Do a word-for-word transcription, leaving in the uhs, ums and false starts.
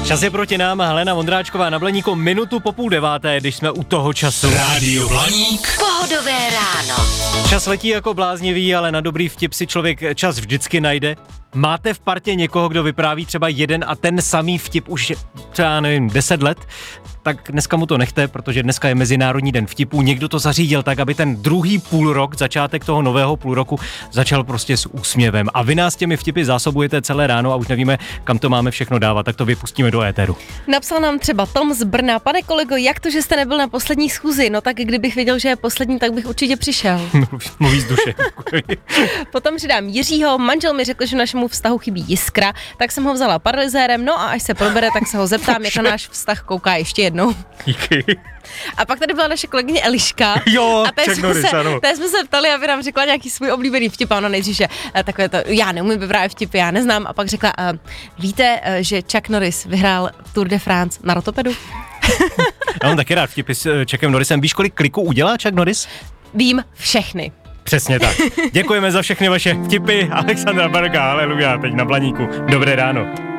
Čas je proti nám, Helena Vondráčková na Blaníku, minutu po půl deváté, když jsme u toho času. Rádio Blaník. Pohodové ráno. Čas letí jako bláznivý, ale na dobrý vtip si člověk čas vždycky najde. Máte v partě někoho, kdo vypráví třeba jeden a ten samý vtip už třeba, nevím, deset let? Tak dneska mu to nechte, protože dneska je Mezinárodní den vtipů. Někdo to zařídil tak, aby ten druhý půlrok, začátek toho nového půlroku, začal prostě s úsměvem. A vy nás těmi vtipy zásobujete celé ráno a už nevíme, kam to máme všechno dávat, tak to vypustíme do éteru. Napsal nám třeba Tom z Brna. Pane kolego, jak to, že jste nebyl na poslední schůzi? No tak kdybych věděl, že je poslední, tak bych určitě přišel. Mluví z duše. Potom přidám Jiřího. Manžel mi řekl, že našemu vztahu chybí jiskra, tak jsem ho vzala paralyzérem, no a až se probere, tak se ho zeptám, jak na náš vztah kouká ještě jednou. Díky. A pak tady byla naše kolegyně Eliška. Jo, a té Chuck jsme, Norris, se, ano. té jsme se ptali, aby nám řekla nějaký svůj oblíbený vtip a ona nejdřív, že takové to, já neumím vyprávět vtipy, já neznám. A pak řekla, uh, víte, uh, že Chuck Norris vyhrál Tour de France na rotopedu? Já mám taky rád vtipy s Chuckem Norrisem. Víš, kolik kliků udělá Chuck Norris? Vím všechny. Přesně tak. Děkujeme za všechny vaše vtipy. Alexandra Barga, aleluja, teď na Blaníku. Dobré ráno.